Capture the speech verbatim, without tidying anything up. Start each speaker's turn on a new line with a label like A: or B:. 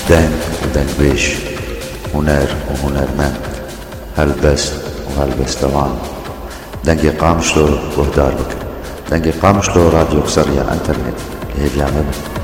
A: دنگ ودنگ بيش، هنر وهنرمند، هلبست وهلبستوان. دنگی قامشلو گهدار بکن. دنگی قامشلو رادیو كسرية انترنت هي بيعمل